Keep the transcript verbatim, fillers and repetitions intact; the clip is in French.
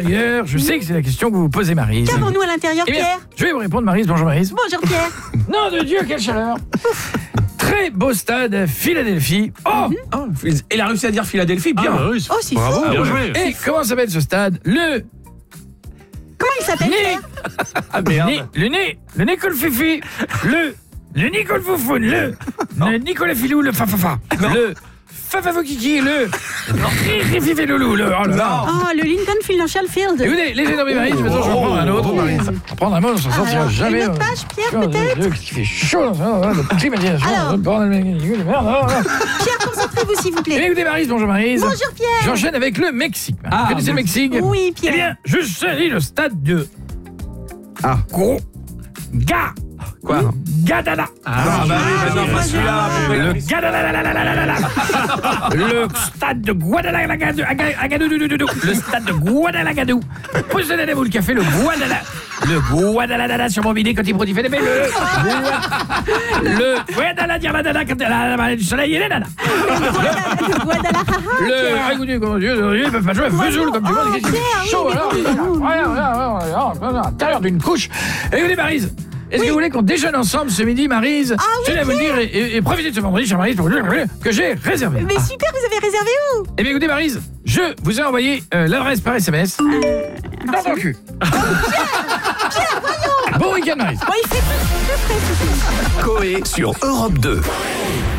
l'intérieur? Je sais que c'est la question que vous vous posez, Maryse. Qu'avons-nous à l'intérieur, Eh bien, Pierre? je vais vous répondre, Maryse. Bonjour, Maryse. Bonjour, Pierre. Nom de Dieu, quelle chaleur. Très beau stade à Philadelphie. Oh, Oh, il a réussi à dire Philadelphie, bien. Ah, bah oui, Oh, c'est bravo, fou. bien joué. Et comment s'appelle ce stade? Le Comment il s'appelle, nez. Pierre? Ah merde. Nez, le nez, le Nicole Fifi, le, le Nicole Foufoune, le, le Nicolas Filou, le Fafafa, le Fafafo Kiki, le Fifi Loulou, le, oh là là. Oh, le Lincoln Financial Field. Écoutez, laissez tomber Maryse, maintenant je vais prendre un autre. Maryse. Je vais prendre un mot, on s'en sortira Alors, jamais. une autre page, Pierre, Oh, peut-être? Dieu, qu'est-ce qu'il fait chaud, hein, le climatisation, Alors. le bordel, merde, oh, oh. Pierre, concentrez-vous, s'il vous Eh bien, plaît. écoutez Maryse, bonjour Maryse. Bonjour, Pierre. J'enchaîne avec le Mexique. Ah, Vous connaissez le Mexique? Oui, Eh Pierre. bien, je sais le stade de... Ah. Gros... Ga... Quoi? Gadada. Ah, bah oui, maintenant, pas celui-là. Le Gadada. Le stade de Guadalajara. Le stade de Guadalajara. Posez-vous le café, le Guadalajara. Le Guadalajara sur mon bidet quand il produit fait des belles. Le Guadalajara quand il du soleil et les nanas. Le Guadalajara, Le. Pierre. Ah, écoutez, comment Dieu, ils peuvent pas jouer à Vesoul comme du monde. Qu'est-ce qu'il Pierre, fait oui, chaud mais alors. bon. Regarde, regarde, regarde, regarde, à l'intérieur d'une couche. Écoutez, Maryse. Est-ce que vous voulez qu'on déjeune ensemble ce midi, Maryse? Ah oui, Je tenais à vous le dire et, et, et profitez de ce vendredi, chère Maryse, pour vous dire que j'ai réservé. Mais super, vous avez réservé où? Eh bien, écoutez, Maryse, je vous ai envoyé euh, l'adresse par S M S. Dans ton cul. Bon week-end, Maryse. Bon, il fait plus, plus frais, ce soir. Coé sur Europe deux.